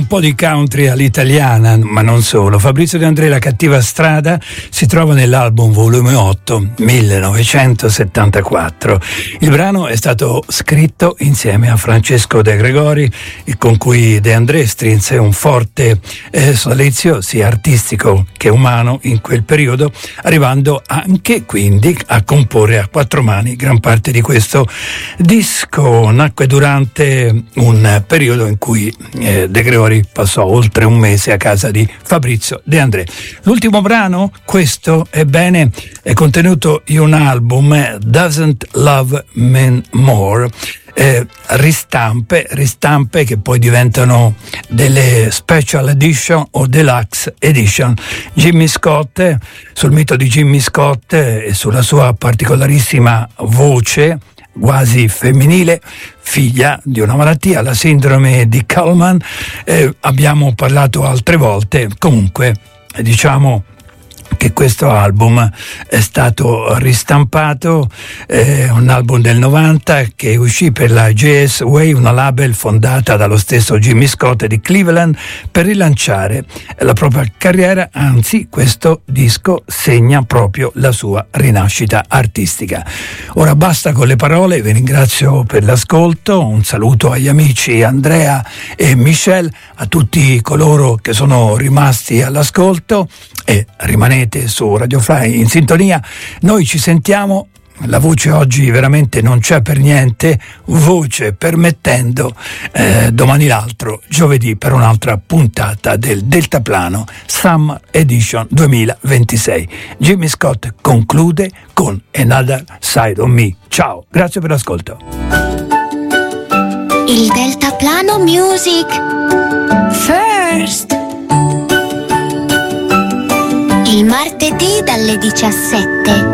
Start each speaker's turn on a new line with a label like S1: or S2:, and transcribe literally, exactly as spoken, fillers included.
S1: un po' di country all'italiana, ma non solo. Fabrizio De André, La cattiva strada, si trova nell'album volume otto, millenovecentosettantaquattro. Il brano è stato scritto insieme a Francesco De Gregori, con cui De André strinse un forte eh, sodalizio sia artistico che umano in quel periodo, arrivando anche quindi a comporre a quattro mani gran parte di questo disco. Nacque durante un periodo in cui eh, De Gregori passò oltre un mese a casa di Fabrizio De André. L'ultimo brano, questo, ebbene, è contenuto in un album, Doesn't Love Men More. Eh, ristampe, ristampe che poi diventano delle special edition o deluxe edition. Jimmy Scott, sul mito di Jimmy Scott e sulla sua particolarissima voce quasi femminile, figlia di una malattia, la sindrome di Kallman, eh, abbiamo parlato altre volte. Comunque diciamo che questo album è stato ristampato, eh, un album del novanta che uscì per la J S Way, una label fondata dallo stesso Jimmy Scott di Cleveland per rilanciare la propria carriera. Anzi, questo disco segna proprio la sua rinascita artistica. Ora basta con le parole, vi ringrazio per l'ascolto, un saluto agli amici Andrea e Michelle, a tutti coloro che sono rimasti all'ascolto, e rimanete su Radio Fly in sintonia. Noi ci sentiamo, la voce oggi veramente non c'è per niente, voce permettendo, eh, domani l'altro, giovedì, per un'altra puntata del Deltaplano Summer Edition duemilaventisei. Jimmy Scott conclude con Another Side of Me. Ciao, grazie per l'ascolto.
S2: Il Deltaplano Music First. Il martedì dalle diciassette